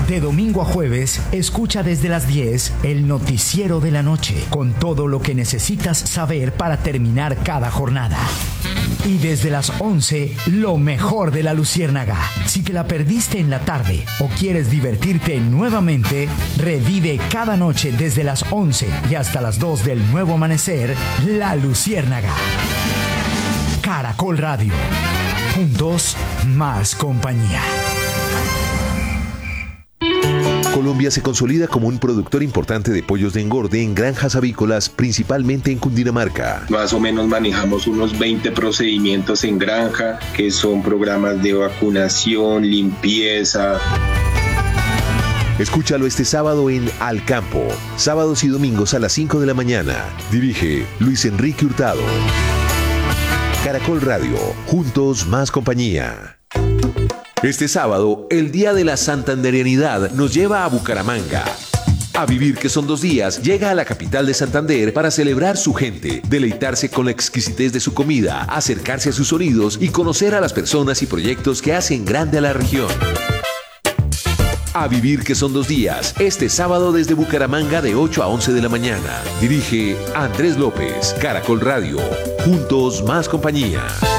De domingo a jueves, escucha desde las 10 el noticiero de la noche, con todo lo que necesitas saber para terminar cada jornada. Y desde las 11, lo mejor de La Luciérnaga. Si te la perdiste en la tarde o quieres divertirte nuevamente, revive cada noche desde las 11 y hasta las 2 del nuevo amanecer, La Luciérnaga. Caracol Radio. Juntos, más compañía. Colombia se consolida como un productor importante de pollos de engorde en granjas avícolas, principalmente en Cundinamarca. Más o menos manejamos unos 20 procedimientos en granja, que son programas de vacunación, limpieza. Escúchalo este sábado en Al Campo, sábados y domingos a las 5 de la mañana. Dirige Luis Enrique Hurtado. Caracol Radio, juntos más compañía. Este sábado, el Día de la Santanderianidad nos lleva a Bucaramanga. A Vivir que son 2 días, llega a la capital de Santander para celebrar su gente, deleitarse con la exquisitez de su comida, acercarse a sus sonidos y conocer a las personas y proyectos que hacen grande a la región. A Vivir que son 2 días, este sábado desde Bucaramanga de 8 a 11 de la mañana. Dirige Andrés López, Caracol Radio, juntos más compañía.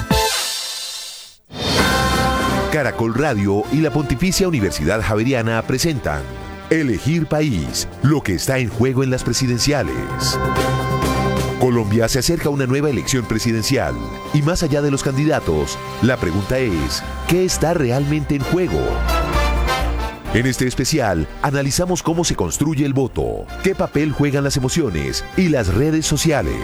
Caracol Radio y la Pontificia Universidad Javeriana presentan Elegir País, lo que está en juego en las presidenciales. Colombia se acerca a una nueva elección presidencial y más allá de los candidatos, la pregunta es, ¿qué está realmente en juego? En este especial, analizamos cómo se construye el voto, qué papel juegan las emociones y las redes sociales.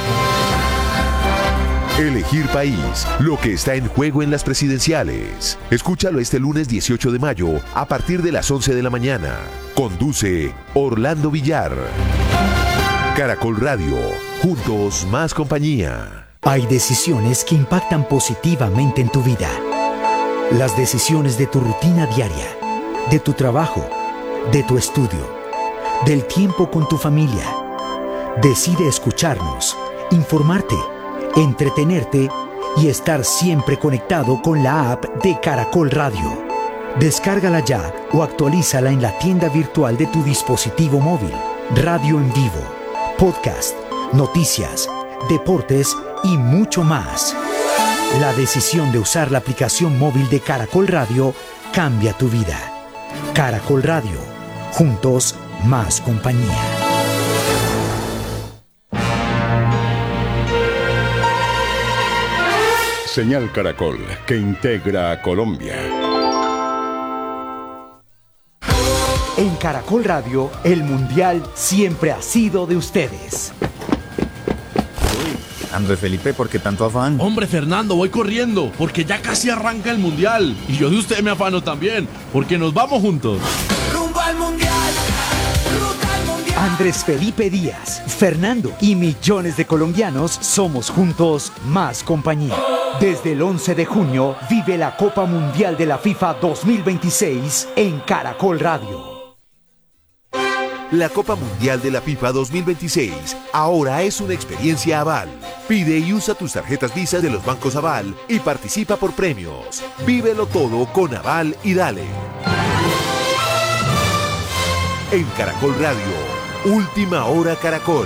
Elegir País, lo que está en juego en las presidenciales. Escúchalo este lunes 18 de mayo a partir de las 11 de la mañana. Conduce Orlando Villar. Caracol Radio, juntos más compañía. Hay decisiones que impactan positivamente en tu vida. Las decisiones de tu rutina diaria, de tu trabajo, de tu estudio, del tiempo con tu familia. Decide escucharnos, informarte, entretenerte y estar siempre conectado con la app de Caracol Radio. Descárgala ya o actualízala en la tienda virtual de tu dispositivo móvil. Radio en vivo, podcast, noticias, deportes y mucho más. La decisión de usar la aplicación móvil de Caracol Radio cambia tu vida. Caracol Radio, juntos más compañía. Señal Caracol, que integra a Colombia. En Caracol Radio, el Mundial siempre ha sido de ustedes. Andrés Felipe, ¿por qué tanto afán? Hombre, Fernando, voy corriendo, porque ya casi arranca el Mundial. Y yo de usted me afano también, porque nos vamos juntos. Rumbo al Mundial. Andrés Felipe Díaz, Fernando y millones de colombianos somos juntos más compañía. Desde el 11 de junio vive la Copa Mundial de la FIFA 2026 en Caracol Radio. La Copa Mundial de la FIFA 2026 ahora es una experiencia Aval. Pide y usa tus tarjetas Visa de los bancos Aval y participa por premios. Vívelo todo con Aval y dale. En Caracol Radio, Última Hora Caracol.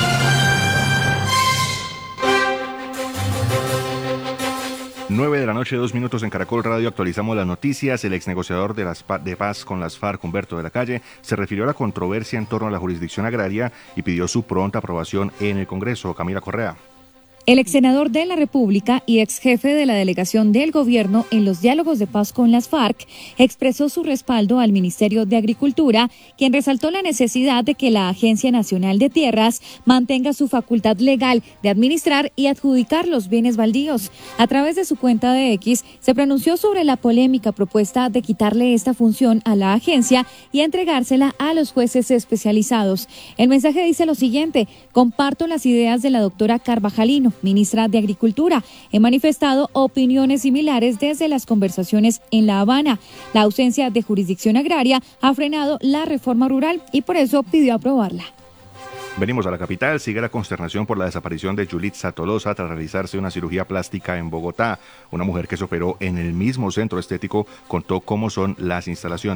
Nueve de la noche, 2 minutos en Caracol Radio. Actualizamos las noticias. El exnegociador de paz con las FARC, Humberto de la Calle, se refirió a la controversia en torno a la jurisdicción agraria y pidió su pronta aprobación en el Congreso. Camila Correa. El exsenador de la República y exjefe de la delegación del gobierno en los diálogos de paz con las FARC expresó su respaldo al Ministerio de Agricultura, quien resaltó la necesidad de que la Agencia Nacional de Tierras mantenga su facultad legal de administrar y adjudicar los bienes baldíos. A través de su cuenta de X, se pronunció sobre la polémica propuesta de quitarle esta función a la agencia y entregársela a los jueces especializados. El mensaje dice lo siguiente: comparto las ideas de la doctora Carvajalino, ministra de Agricultura. He manifestado opiniones similares desde las conversaciones en La Habana. La ausencia de jurisdicción agraria ha frenado la reforma rural y por eso pidió aprobarla. Venimos a la capital. Sigue la consternación por la desaparición de Yulitza Tolosa tras realizarse una cirugía plástica en Bogotá. Una mujer que se operó en el mismo centro estético contó cómo son las instalaciones.